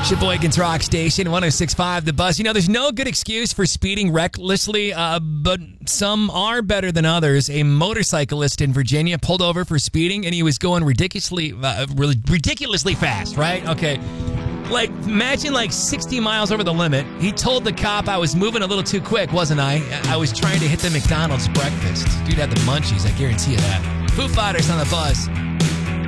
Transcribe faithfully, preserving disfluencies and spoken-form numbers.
Sheboygan's Rock Station, one oh six point five The Buzz. You know, there's no good excuse for speeding recklessly, uh, but some are better than others. A motorcyclist in Virginia pulled over for speeding, and he was going ridiculously, uh, really ridiculously fast, right? Okay. Like, imagine like sixty miles over the limit. He told the cop I was moving a little too quick, wasn't I? I was trying to hit the McDonald's breakfast. Dude had the munchies, I guarantee you that. Foo Fighters on The Buzz.